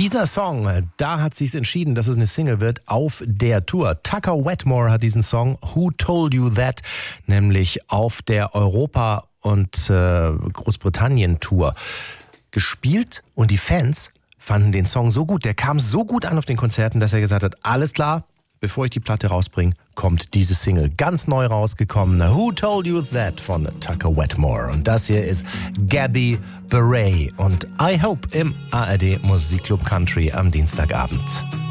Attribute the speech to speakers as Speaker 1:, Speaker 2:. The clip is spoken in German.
Speaker 1: Dieser Song, da hat sich's entschieden, dass es eine Single wird auf der Tour. Tucker Wetmore hat diesen Song Who Told You That nämlich auf der Europa- und Großbritannien-Tour gespielt und die Fans fanden den Song so gut, der kam so gut an auf den Konzerten, dass er gesagt hat, alles klar, bevor ich die Platte rausbringe, kommt diese Single. Ganz neu rausgekommen, Who Told You That von Tucker Wetmore. Und das hier ist Gabby Beret und I Hope im ARD Musikclub Country am Dienstagabend.